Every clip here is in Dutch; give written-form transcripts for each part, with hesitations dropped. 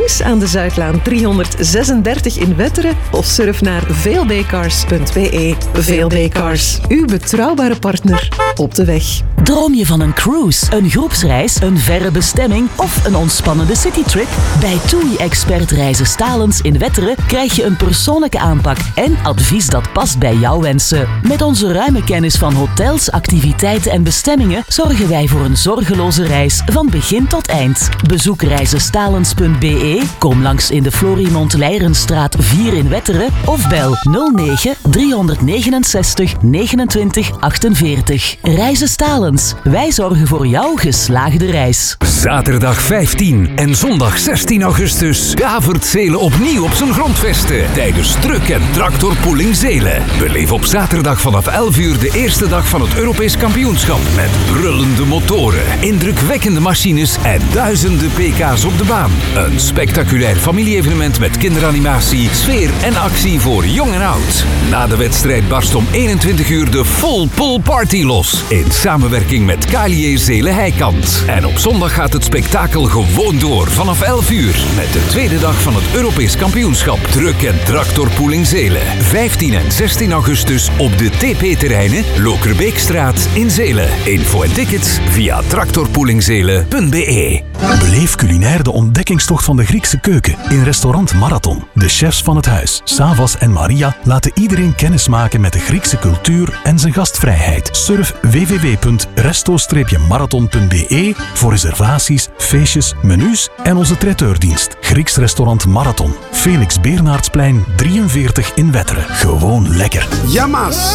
langs aan de Zuidlaan 336 in Wetteren of surf naar veelbcars.be. VLB-Cars, uw betrouwbare partner op de weg. Droom je van een cruise, een groepsreis, een verre bestemming of een ontspannende citytrip? Bij TUI-expert Reizen Stalens in Wetteren krijg je een persoonlijke aanpak en advies dat past bij jouw wensen. Met onze ruime kennis van hotels, activiteiten en bestemmingen zorgen wij voor een zorgeloze reis van begin tot eind. Bezoek reizenstalens.be, kom langs in de Florimond Leirenstraat 4 in Wetteren of bel 09 369 29 48. Reizen Stalens, wij zorgen voor jouw geslaagde reis. Zaterdag 15 en zondag 16 augustus davert Zelen opnieuw op zijn grondvesten tijdens Truck en Tractorpooling Zelen. Beleef op zaterdag vanaf 11 uur de eerste dag van het Europees kampioenschap met brullende motoren, indrukwekkende machines en duizenden pk's op de baan. Een spectaculair familie-evenement met kinderanimatie, sfeer en actie voor jong en oud. Na de wedstrijd barst om 21 uur de full pool party los in samenwerking met KLJ Zelen Heikant. En op zondag gaat het spektakel gewoon door vanaf 11 uur met de tweede dag van het Europees kampioenschap Truck en Tractorpooling Zelen. 15 en 16 augustus op de TP-terreinen Lokerbeekstraat in Zelen. Info en tickets via tractorpoolingzelen.be. Beleef culinair de ontdekkingstocht van de Griekse keuken in restaurant Marathon. De chefs van het huis, Savas en Maria, laten iedereen kennismaken met de Griekse cultuur en zijn gastvrijheid. Surf www.resto-marathon.be voor reservaties, feestjes, menus en onze traiteurdienst. Grieks restaurant Marathon. Felix Beernaertsplein 43 in Wetteren. Gewoon lekker. Yamas!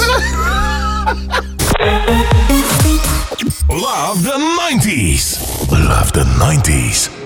Love the 90s. Love the 90s.